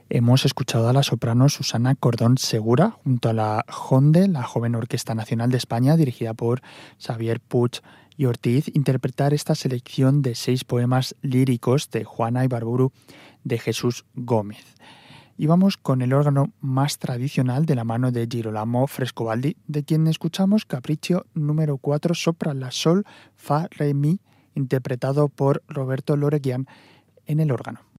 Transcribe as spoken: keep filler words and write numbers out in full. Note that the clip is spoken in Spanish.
Hemos escuchado a la soprano Susana Cordón Segura junto a la JONDE, la Joven Orquesta Nacional de España, dirigida por Xavier Puig y Ortiz, interpretar esta selección de seis poemas líricos de Juana Ibarburu de Jesús Gómez. Y vamos con el órgano más tradicional de la mano de Girolamo Frescobaldi, de quien escuchamos Capriccio número cuatro, sopra la sol, fa, re, mi, interpretado por Roberto Loreguian en el órgano.